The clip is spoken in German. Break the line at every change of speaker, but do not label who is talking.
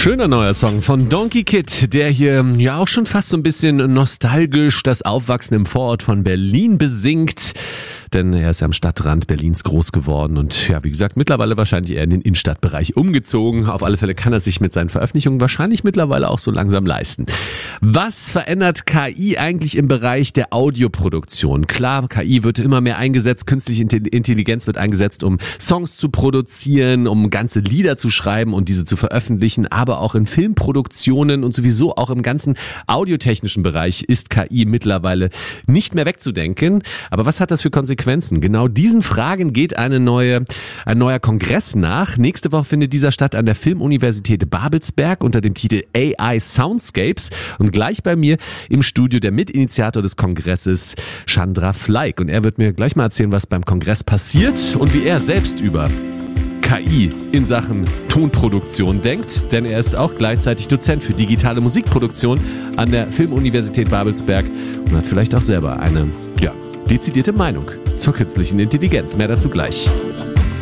Schöner neuer Song von Donkey Kid, der hier ja auch schon fast so ein bisschen nostalgisch das Aufwachsen im Vorort von Berlin besingt. Denn er ist ja am Stadtrand Berlins groß geworden und ja, wie gesagt, mittlerweile wahrscheinlich eher in den Innenstadtbereich umgezogen. Auf alle Fälle kann er sich mit seinen Veröffentlichungen wahrscheinlich mittlerweile auch so langsam leisten. Was verändert KI eigentlich im Bereich der Audioproduktion? Klar, KI wird immer mehr eingesetzt, künstliche Intelligenz wird eingesetzt, um Songs zu produzieren, um ganze Lieder zu schreiben und diese zu veröffentlichen, aber auch in Filmproduktionen und sowieso auch im ganzen audiotechnischen Bereich ist KI mittlerweile nicht mehr wegzudenken. Aber was hat das für Konsequenzen? Genau diesen Fragen geht ein neuer Kongress nach. Nächste Woche findet dieser statt an der Filmuniversität Babelsberg unter dem Titel AI Soundscapes und gleich bei mir im Studio der Mitinitiator des Kongresses, Chandra Fleig. Und er wird mir gleich mal erzählen, was beim Kongress passiert und wie er selbst über KI in Sachen Tonproduktion denkt, denn er ist auch gleichzeitig Dozent für digitale Musikproduktion an der Filmuniversität Babelsberg und hat vielleicht auch selber eine dezidierte Meinung zur künstlichen Intelligenz. Mehr dazu gleich.